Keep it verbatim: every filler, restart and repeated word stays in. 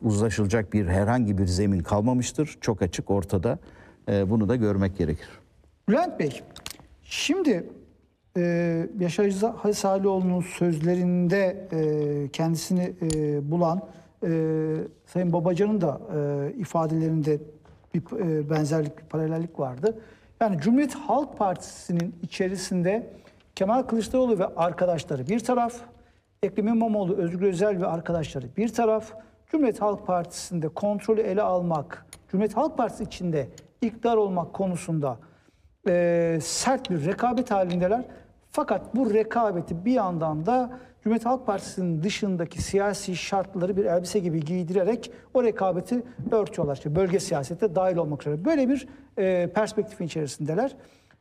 uzlaşılacak bir herhangi bir zemin kalmamıştır. Çok açık ortada. E, bunu da görmek gerekir. Bülent Bey, şimdi e, Yaşar Halisarioğlu'nun sözlerinde e, kendisini e, bulan e, Sayın Babacan'ın da e, ifadelerinde bir e, benzerlik, bir paralellik vardı. Yani Cumhuriyet Halk Partisi'nin içerisinde Kemal Kılıçdaroğlu ve arkadaşları bir taraf, Ekrem İmamoğlu, Özgür Özel ve arkadaşları bir taraf, Cumhuriyet Halk Partisi'nde kontrolü ele almak, Cumhuriyet Halk Partisi içinde iktidar olmak konusunda e, sert bir rekabet halindeler. Fakat bu rekabeti bir yandan da Cumhuriyet Halk Partisi'nin dışındaki siyasi şartları bir elbise gibi giydirerek o rekabeti örtüyorlar. İşte bölge siyasete dahil olmak üzere. Böyle bir e, perspektifin içerisindeler.